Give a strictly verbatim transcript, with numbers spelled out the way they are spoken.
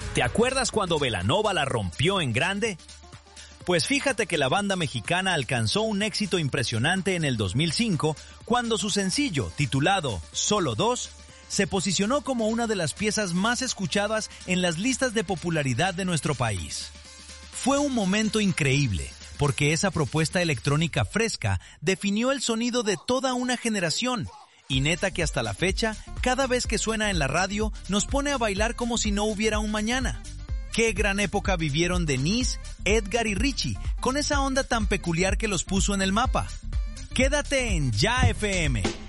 ¿Te acuerdas cuando Belanova la rompió en grande? Pues fíjate que la banda mexicana alcanzó un éxito impresionante en el dos mil cinco cuando su sencillo, titulado Solo Dos, se posicionó como una de las piezas más escuchadas en las listas de popularidad de nuestro país. Fue un momento increíble, porque esa propuesta electrónica fresca definió el sonido de toda una generación, y neta que hasta la fecha, cada vez que suena en la radio, nos pone a bailar como si no hubiera un mañana. Qué gran época vivieron Denise, Edgar y Richie, con esa onda tan peculiar que los puso en el mapa. Quédate en Ya F M.